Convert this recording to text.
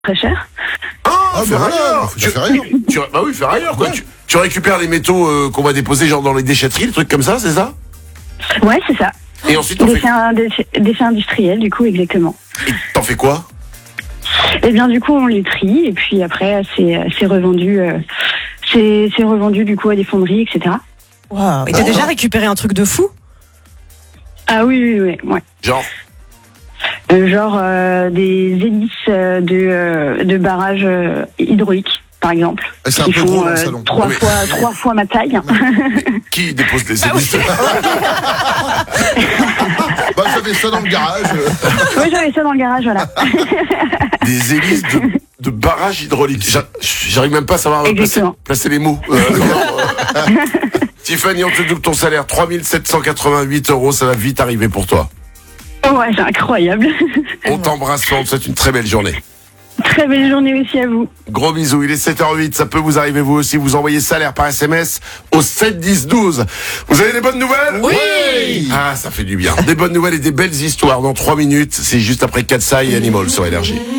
très cher. Ah, ferrailleur. ferrailleur. Bah oui, ferrailleur, quoi. Ouais. Tu récupères les métaux qu'on va déposer genre dans les déchetteries, des trucs comme ça, c'est ça? Ouais, c'est ça. Et ensuite, on fait... Déchets industriels, du coup, exactement. Et t'en fais quoi? Et bien, du coup, on les trie, et puis après, c'est revendu, c'est revendu, du coup, à des fonderies, etc. Wow. Et t'as déjà récupéré un truc de fou? Ah oui. Genre? Genre des hélices de barrages hydrauliques, par exemple. C'est un qui peu font gros dans le salon. trois fois ma taille. Qui dépose les hélices? Bah, j'avais ça dans le garage. Oui, j'avais ça dans le garage, voilà. Des hélices de barrage hydraulique. J'arrive même pas à savoir placer les mots. Tiffany, on te double ton salaire, 3788 €, ça va vite arriver pour toi. Ouais, c'est incroyable. On t'embrasse, on te souhaite une très belle journée. Très belle journée aussi à vous. Gros bisous, il est 7h08, ça peut vous arriver vous aussi, vous envoyez salaire par SMS au 7 10 12. Vous avez des bonnes nouvelles? Oui. Ah, ça fait du bien. Des bonnes nouvelles et des belles histoires dans 3 minutes, c'est juste après Katsai et Animal sur Énergie.